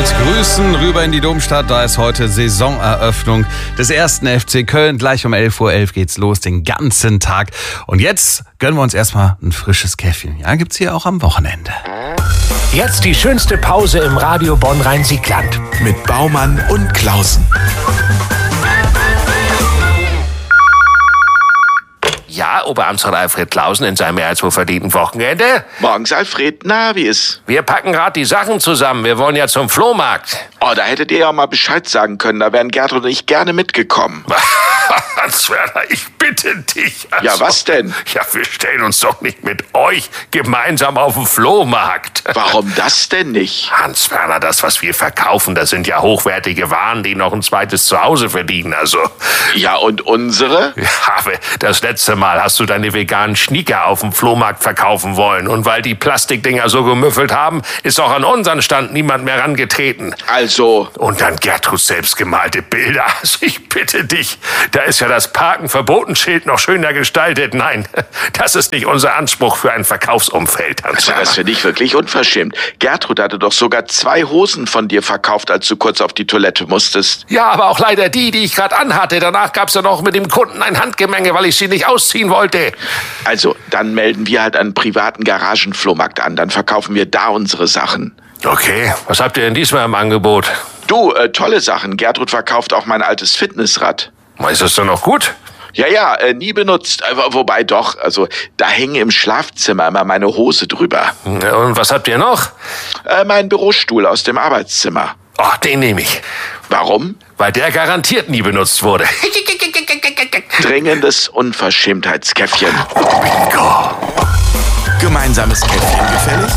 mit Grüßen rüber in die Domstadt. Da ist heute Saisoneröffnung des 1. FC Köln. Gleich um 11:11 Uhr geht's los, den ganzen Tag. Und jetzt gönnen wir uns erstmal ein frisches Käffchen. Ja, gibt's hier auch am Wochenende. Jetzt die schönste Pause im Radio Bonn-Rhein-Sieg-Land. Mit Baumann und Klausen. Ja, Oberamtsrat Alfred Klausen in seinem mehr als wohlverdienten Wochenende. Morgens, Alfred. Na, wie ist? Wir packen gerade die Sachen zusammen. Wir wollen ja zum Flohmarkt. Oh, da hättet ihr ja mal Bescheid sagen können. Da wären Gertrud und ich gerne mitgekommen. Hans-Werner, ich bitte dich. Also, Ja, was denn? Ja, wir stellen uns doch nicht mit euch gemeinsam auf den Flohmarkt. Warum das denn nicht? Hans-Werner, das, was wir verkaufen, das sind ja hochwertige Waren, die noch ein zweites Zuhause verdienen. Also, Ja, und unsere? ja, aber das letzte Mal hast du deine veganen Schnieker auf dem Flohmarkt verkaufen wollen. Und weil die Plastikdinger so gemüffelt haben, ist auch an unseren Stand niemand mehr rangetreten. Also, Und dann Gertruds selbstgemalte Bilder. Also ich bitte dich, da ist ja das Parken-Verbotenschild noch schöner gestaltet. Nein, das ist nicht unser Anspruch für ein Verkaufsumfeld. das finde ich wirklich unverschämt. Gertrud hatte doch sogar 2 Hosen von dir verkauft, als du kurz auf die Toilette musstest. Ja, aber auch leider die ich gerade anhatte. Danach gab's ja noch mit dem Kunden ein Handgemenge, weil ich sie nicht ausziehen wollte. Also, dann melden wir halt einen privaten Garagenflohmarkt an. Dann verkaufen wir da unsere Sachen. Okay, was habt ihr denn diesmal im Angebot? Du, tolle Sachen. Gertrud verkauft auch mein altes Fitnessrad. Ist das denn noch gut? Ja, nie benutzt. Wobei doch, also da hängen im Schlafzimmer immer meine Hose drüber. Ja, und was habt ihr noch? Mein Bürostuhl aus dem Arbeitszimmer. Oh, den nehme ich. Warum? Weil der garantiert nie benutzt wurde. Dringendes Unverschämtheitskäffchen. Gemeinsames Käffchen gefällig?